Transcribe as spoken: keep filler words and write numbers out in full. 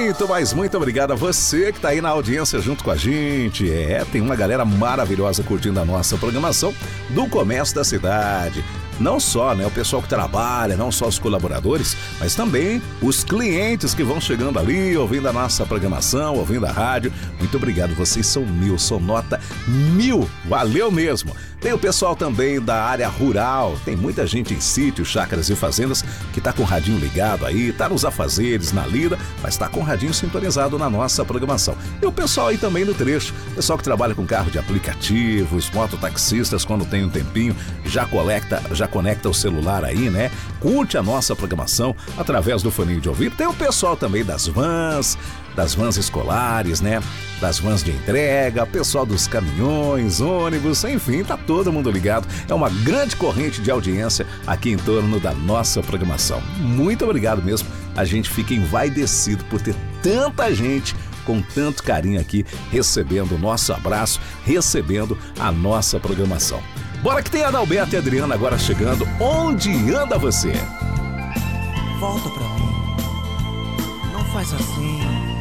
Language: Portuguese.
muito, mas muito obrigado a você que tá aí na audiência junto com a gente. É, tem uma galera maravilhosa curtindo a nossa programação do comércio da cidade. Não só, né, o pessoal que trabalha, não só os colaboradores, mas também os clientes que vão chegando ali, ouvindo a nossa programação, ouvindo a rádio. Muito obrigado, vocês são mil, são nota mil, valeu mesmo. Tem o pessoal também da área rural, tem muita gente em sítios, chácaras e fazendas que tá com o radinho ligado aí, tá nos afazeres, na lida, mas tá com o radinho sintonizado na nossa programação. E o pessoal aí também no trecho, pessoal que trabalha com carro de aplicativo, os mototaxistas, quando tem um tempinho, já conecta, já conecta o celular aí, né? Curte a nossa programação através do foninho de ouvido. Tem o pessoal também das vans, das vans escolares, né? Das vans de entrega, pessoal dos caminhões, ônibus, enfim, tá todo mundo ligado. É uma grande corrente de audiência aqui em torno da nossa programação. Muito obrigado mesmo. A gente fica envaidecido por ter tanta gente com tanto carinho aqui, recebendo o nosso abraço, recebendo a nossa programação. Bora que tem a Adalberto e a Adriana agora chegando. Onde anda você? Volta pra mim. Não faz assim.